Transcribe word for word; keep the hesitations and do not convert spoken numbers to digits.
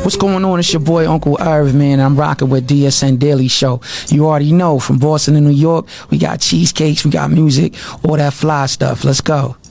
What's going on? It's your boy Uncle Irv, man. I'm rocking with D S N Daily Show. You already know, from Boston to New York, we got cheesecakes, we got music, all that fly stuff. Let's go.